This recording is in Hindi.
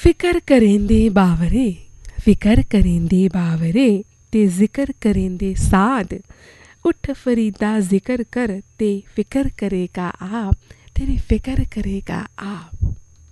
फिकर करेंदे बावरे, फिकर करेंदे बावरे, ते जिक्र करेंदे साद। उठ फरीदा जिक्र कर, ते फिकर करेगा आप, तेरी फिकर करेगा आप।